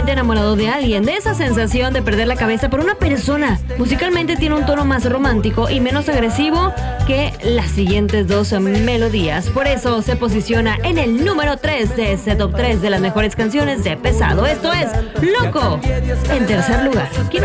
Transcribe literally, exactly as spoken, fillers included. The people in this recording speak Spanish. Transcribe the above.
perdidamente enamorado de alguien, de esa sensación de perder la cabeza por una persona. Musicalmente tiene un tono más romántico y menos agresivo que las siguientes dos melodías. Por eso se posiciona en el número tres de ese top tres de las mejores canciones de Pesado. Esto es Loco, en tercer lugar. ¿Quién